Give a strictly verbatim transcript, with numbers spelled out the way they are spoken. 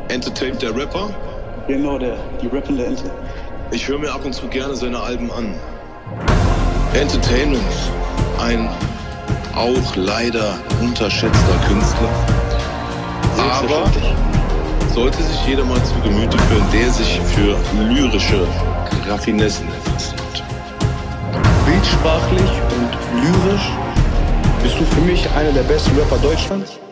Entertainment, der Rapper? Genau, der, die rappende Ente. Ich höre mir ab und zu gerne seine Alben an. Entertainment, ein auch leider unterschätzter Künstler. Aber sollte sich jeder mal zu Gemüte führen, der sich für lyrische Raffinessen etwas nimmt. Bildsprachlich und lyrisch bist du für mich einer der besten Rapper Deutschlands.